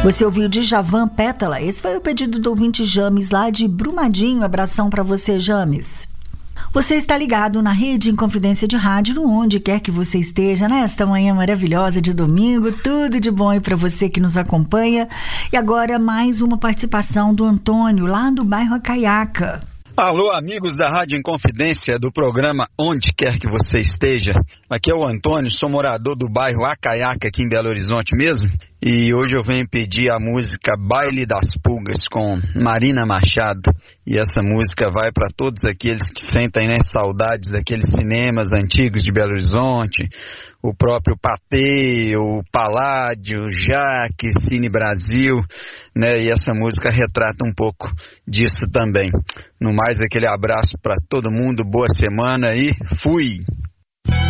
Você ouviu Djavan Pétala? Esse foi o pedido do ouvinte James lá de Brumadinho. Abração para você, James. Você está ligado na Rede Inconfidência de Rádio, onde quer que você esteja, nesta manhã maravilhosa de domingo. Tudo de bom aí para você que nos acompanha. E agora mais uma participação do Antônio, lá do bairro Acaiaca. Alô, amigos da Rádio Inconfidência, do programa Onde Quer Que Você Esteja. Aqui é o Antônio, sou morador do bairro Acaiaca, aqui em Belo Horizonte mesmo. E hoje eu venho pedir a música Baile das Pulgas, com Marina Machado. E essa música vai para todos aqueles que sentem, né, saudades daqueles cinemas antigos de Belo Horizonte. O próprio Patê, o Paládio, Jaque, Cine Brasil, né? E essa música retrata um pouco disso também. No mais, aquele abraço para todo mundo, boa semana e fui!